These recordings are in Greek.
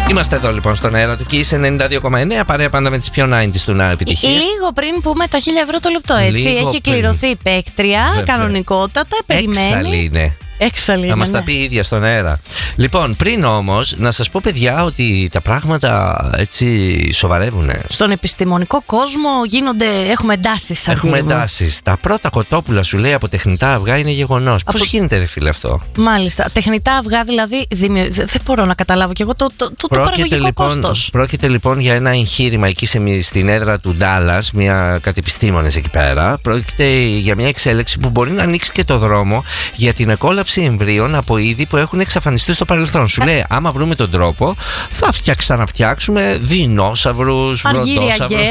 Είμαστε εδώ λοιπόν στον αέρα του Kiss 92,9. Παρέα πάντα με τις πιο 90s του να επιτυχίες. Λίγο πριν πούμε τα 1.000 ευρώ το λεπτό, έτσι. Λίγο έχει πριν. κληρωθεί η παίκτρια, κανονικότατα, περιμένει. Έξαλλη είναι. Έξαλλη Να είναι, μας τα πει η ίδια στον αέρα. Λοιπόν, πριν όμως, να σας πω παιδιά ότι τα πράγματα έτσι σοβαρεύουν. Στον επιστημονικό κόσμο έχουμε εντάσεις. Έχουμε εντάσεις. Τα πρώτα κοτόπουλα σου λέει από τεχνητά αυγά είναι γεγονός. Πώς γίνεται ρε φίλε αυτό? Μάλιστα. Τεχνητά αυγά δηλαδή δεν μπορώ να καταλάβω και εγώ το παραγωγικό κόστος. Πρόκειται λοιπόν για ένα εγχείρημα εκεί στην έδρα του Ντάλλας, μια κατεπιστήμονες εκεί πέρα. Πρόκειται για μια εξέλιξη που μπορεί να ανοίξει και το δρόμο για την εκόλαψη εμβρίων από είδη που έχουν εξαφανιστεί στο παρελθόν. Σου λέει, άμα βρούμε τον τρόπο, θα ξαναφτιάξουμε δεινόσαυρους, βροντόσαυρους.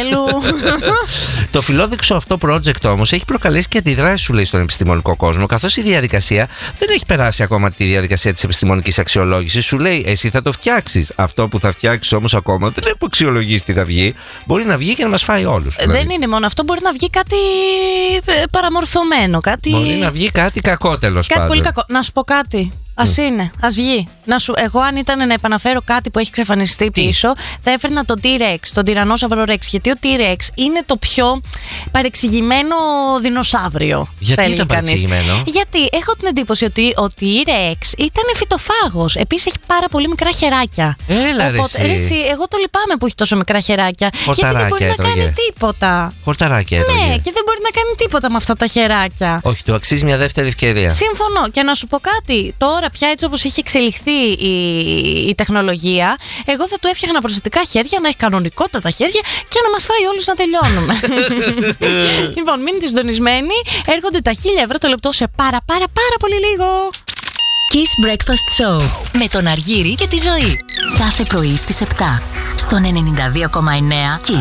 Το φιλόδοξο αυτό project όμως έχει προκαλέσει και αντιδράσεις, σου λέει, στον επιστημονικό κόσμο, καθώς η διαδικασία δεν έχει περάσει ακόμα τη διαδικασία της επιστημονικής αξιολόγησης. Σου λέει, εσύ θα το φτιάξεις. Αυτό που θα φτιάξεις όμως ακόμα δεν έχω αξιολογήσει τι θα βγει. Μπορεί να βγει και να μας φάει όλους. Δηλαδή. Δεν είναι μόνο αυτό, μπορεί να βγει κάτι παραμορφωμένο. Μπορεί να βγει κάτι κακό τέλος πάντων. Πολύ κακό. Να σου πω κάτι. Ας είναι, ας βγει. Εγώ αν ήταν να επαναφέρω κάτι που έχει εξαφανιστεί πίσω, θα έφερνα τον T-Rex, τον τυρανόσαυρο Rex. Γιατί ο T-Rex είναι το πιο παρεξηγημένο δεινοσαύριο. Γιατί ήταν παρεξηγημένο? Γιατί έχω την εντύπωση ότι ο T-Rex ήταν φυτοφάγος. Επίσης έχει πάρα πολύ μικρά χεράκια. Έλα ρε εσύ. Εγώ το λυπάμαι που έχει τόσο μικρά χεράκια. Γιατί δεν μπορεί να κάνει τίποτα. Χορταράκια έτρωγε. Ναι, και δεν μπορεί να κάνει τίποτα με αυτά τα χεράκια. Όχι, του αξίζει μια δεύτερη ευκαιρία. Σύμφωνο. Και να σου πω κάτι. Τώρα πια έτσι όπως έχει εξελιχθεί η τεχνολογία, εγώ θα του έφτιαχνα προσθετικά χέρια, να έχει κανονικότατα χέρια και να μας φάει όλους να τελειώνουμε. Λοιπόν, μείνετε συντονισμένοι. Έρχονται τα 1.000 ευρώ το λεπτό σε πάρα πολύ λίγο. Kiss Breakfast Show με τον Αργύρη και τη Ζωή. Κάθε πρωί στις 7 στον 92,9 Kiss.